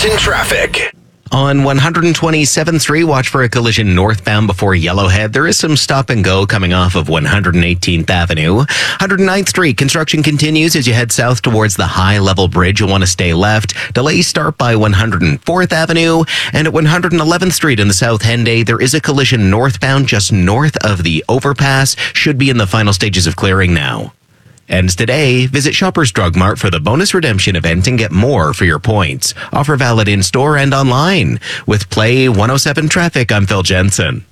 Edmonton traffic. On 127th Street, watch for a collision northbound before Yellowhead. There is some stop and go coming off of 118th Avenue. 109th Street, construction continues as you head south towards the high-level bridge. You'll want to stay left. Delays start by 104th Avenue. And at 111th Street in the South Henday, there is a collision northbound just north of the overpass. Should be in the final stages of clearing now. Ends today. Visit Shoppers Drug Mart for the bonus redemption event and get more for your points. Offer valid in-store and online. With Play 107 Traffic, I'm Phil Jensen.